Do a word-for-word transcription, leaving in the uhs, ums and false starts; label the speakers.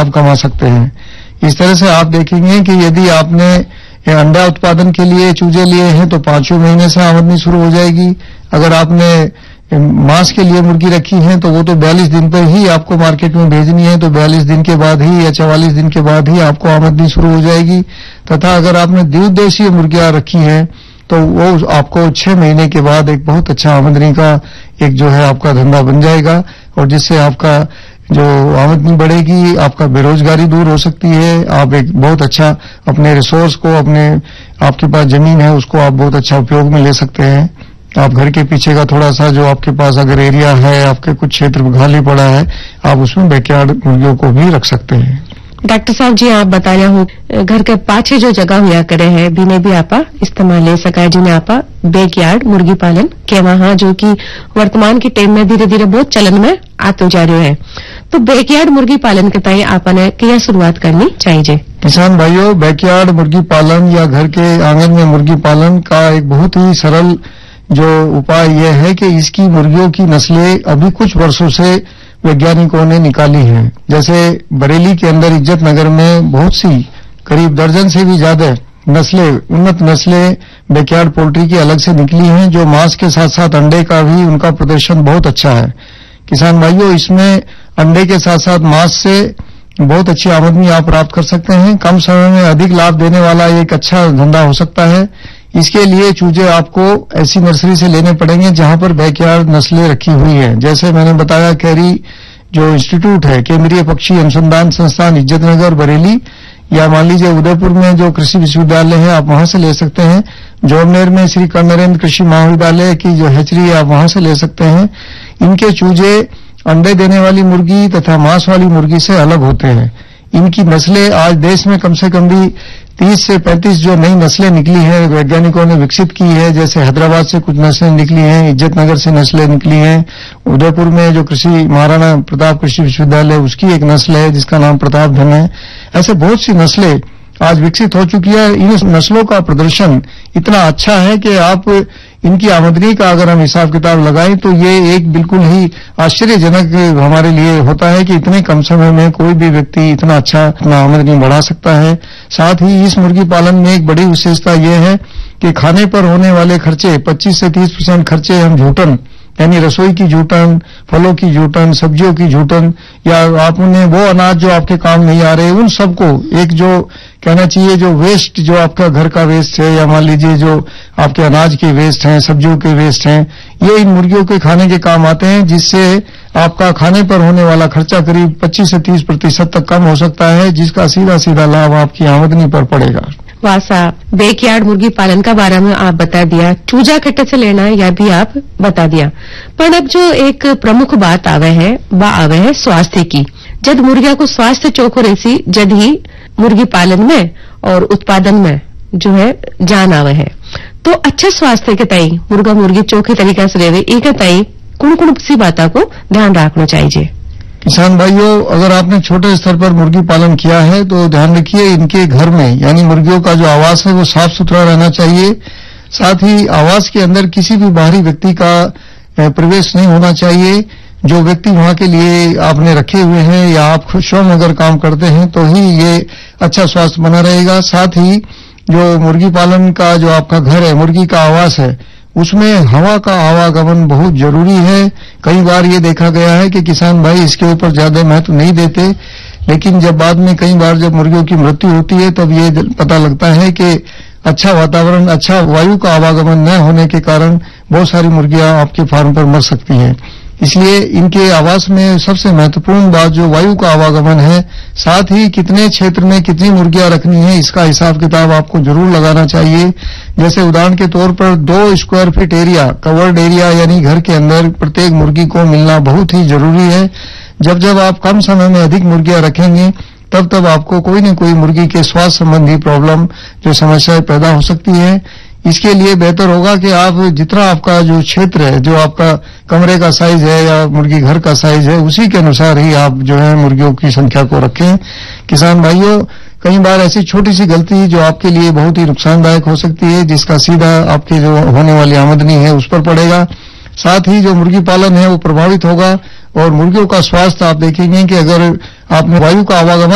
Speaker 1: आप कमा सकते हैं। इस तरह से आप देखेंगे कि यदि आपने अंडा उत्पादन के लिए चूजे लिए हैं तो पांचवें महीने से आमदनी शुरू हो जाएगी। अगर आपने मांस के लिए मुर्गी रखी है तो वो तो बयालीस दिन पर ही आपको मार्केट में भेजनी है, तो बयालीस दिन के बाद ही या चवालीस दिन के बाद ही आपको आमदनी शुरू हो जाएगी। तथा अगर आपने द्विउद्देशीय मुर्गियां रखी हैं तो वो आपको छह महीने के बाद एक बहुत अच्छा आमदनी का एक जो है आपका धंधा बन जाएगा, और जिससे आपका जो आमदनी बढ़ेगी, आपका बेरोजगारी दूर हो सकती है। आप एक बहुत अच्छा अपने रिसोर्स को, अपने आपके पास जमीन है उसको आप बहुत अच्छा उपयोग में ले सकते हैं। आप घर के पीछे का थोड़ा सा जो आपके पास अगर एरिया है, आपके कुछ क्षेत्र खाली पड़ा है, आप उसमें बैकयार्ड मुर्गियों को भी रख सकते हैं।
Speaker 2: डॉक्टर साहब जी, आप बता रहे हो घर के पाछे जो जगह हुआ करे है बीने भी आपा इस्तेमाल ले सका है, जिन्हें आपा बैकयार्ड मुर्गी पालन के वहां, जो कि वर्तमान की टाइम में धीरे धीरे बहुत चलन में आते जा रहे हैं। तो बैकयार्ड मुर्गी पालन के ताई आपने क्या शुरुआत करनी चाहिए?
Speaker 1: किसान भाइयों, बैकयार्ड मुर्गी पालन या घर के आंगन में मुर्गी पालन का एक बहुत ही सरल जो उपाय यह है कि इसकी मुर्गियों की नस्लें अभी कुछ वर्षों से वैज्ञानिकों ने निकाली हैं। जैसे बरेली के अंदर इज्जत नगर में बहुत सी करीब दर्जन से भी ज्यादा नस्लें, उन्नत नस्लें बैकयार्ड पोल्ट्री की अलग से निकली हैं, जो मांस के साथ साथ अंडे का भी उनका प्रदर्शन बहुत अच्छा है। किसान भाइयों, इसमें अंडे के साथ साथ मांस से बहुत अच्छी आमदनी आप प्राप्त कर सकते हैं। कम समय में अधिक लाभ देने वाला एक अच्छा धंधा हो सकता है। इसके लिए चूजे आपको ऐसी नर्सरी से लेने पड़ेंगे जहां पर बैकयार्ड नस्लें रखी हुई हैं। जैसे मैंने बताया, कैरी जो इंस्टीट्यूट है, केंद्रीय पक्षी अनुसंधान संस्थान इज्जतनगर बरेली, या मान लीजिए उदयपुर में जो कृषि विश्वविद्यालय है आप वहां से ले सकते हैं। जोबनेर में श्री कर्णनरेंद्र कृषि महाविद्यालय की जो हैचरी है आप वहां से ले सकते हैं। इनके चूजे अंडे देने वाली मुर्गी तथा मांस वाली मुर्गी से अलग होते हैं। इनकी नस्लें आज देश में कम से कम भी तीस से पैंतीस जो नई नस्लें निकली हैं, वैज्ञानिकों ने विकसित की है। जैसे हैदराबाद से कुछ नस्लें निकली हैं, इज्जतनगर से नस्लें निकली हैं, उदयपुर में जो कृषि महाराणा प्रताप कृषि विश्वविद्यालय उसकी एक नस्ल है जिसका नाम प्रताप धन है। ऐसे बहुत सी नस्लें आज विकसित हो चुकी है। इन नस्लों का प्रदर्शन इतना अच्छा है कि आप इनकी आमदनी का अगर हम हिसाब किताब लगाएं तो ये एक बिल्कुल ही आश्चर्यजनक हमारे लिए होता है कि इतने कम समय में कोई भी व्यक्ति इतना अच्छा अपना आमदनी बढ़ा सकता है। साथ ही इस मुर्गी पालन में एक बड़ी विशेषता यह है कि खाने पर होने वाले खर्चे पच्चीस से तीस परसेंट खर्चे हम जूटन, यानी रसोई की जूटन, फलों की जूटन, सब्जियों की जूटन, या आपने वो अनाज जो आपके काम नहीं आ रहे उन सबको एक जो कहना चाहिए जो वेस्ट जो आपका घर का वेस्ट है, या मान लीजिए जो आपके अनाज के वेस्ट हैं, सब्जियों के वेस्ट हैं, ये इन मुर्गियों के खाने के काम आते हैं, जिससे आपका खाने पर होने वाला खर्चा करीब पच्चीस से तीस प्रतिशत तक कम हो सकता है, जिसका सीधा सीधा लाभ आपकी आमदनी पर पड़ेगा।
Speaker 2: वासा बैकयार्ड मुर्गी पालन का बारे में आप बता दिया, चूजा कट्टे से लेना है यह भी आप बता दिया। पर अब जो एक प्रमुख बात आवे है वह आवे है स्वास्थ्य की। जब मुर्गिया को स्वास्थ्य चौखो रहसी जद ही मुर्गी पालन में और उत्पादन में जो है जान आवे है। तो अच्छा स्वास्थ्य के तई मुर्गा मुर्गी चौखे तरीका से रेवे एक तई कौन कौन सी बातों को ध्यान रखना चाहिए?
Speaker 1: किसान भाइयों, अगर आपने छोटे स्तर पर मुर्गी पालन किया है तो ध्यान रखिए इनके घर में यानी मुर्गियों का जो आवास है वो साफ सुथरा रहना चाहिए। साथ ही आवास के अंदर किसी भी बाहरी व्यक्ति का प्रवेश नहीं होना चाहिए। जो व्यक्ति वहां के लिए आपने रखे हुए हैं या आप स्वयं अगर काम करते हैं तो ही ये अच्छा स्वास्थ्य बना रहेगा। साथ ही जो मुर्गी पालन का जो आपका घर है, मुर्गी का आवास है, उसमें हवा का आवागमन बहुत जरूरी है। कई बार ये देखा गया है कि किसान भाई इसके ऊपर ज्यादा महत्व नहीं देते, लेकिन जब बाद में कई बार जब मुर्गियों की मृत्यु होती है तब ये पता लगता है कि अच्छा वातावरण, अच्छा वायु का आवागमन न होने के कारण बहुत सारी मुर्गियां आपके फार्म पर मर सकती हैं। इसलिए इनके आवास में सबसे महत्वपूर्ण बात जो वायु का आवागमन है, साथ ही कितने क्षेत्र में कितनी मुर्गियां रखनी है इसका हिसाब किताब आपको जरूर लगाना चाहिए। जैसे उदाहरण के तौर पर दो square feet area, covered area यानी घर के अंदर प्रत्येक मुर्गी को मिलना बहुत ही जरूरी है। जब जब आप कम समय में अधिक मुर्गियां रखेंगे तब तब आपको कोई न कोई मुर्गी के स्वास्थ्य संबंधी प्रॉब्लम जो समस्याएं पैदा हो सकती है। इसके लिए बेहतर होगा कि आप जितना आपका जो क्षेत्र है, जो आपका कमरे का साइज है या मुर्गी घर का साइज है, उसी के अनुसार ही आप जो है मुर्गियों की संख्या को रखें। किसान भाइयों, कई बार ऐसी छोटी सी गलती जो आपके लिए बहुत ही नुकसानदायक हो सकती है, जिसका सीधा आपकी जो होने वाली आमदनी है उस पर पड़ेगा। साथ ही जो मुर्गी पालन है वो प्रभावित होगा और मुर्गियों का स्वास्थ्य आप देखेंगे कि अगर आपने वायु का आवागमन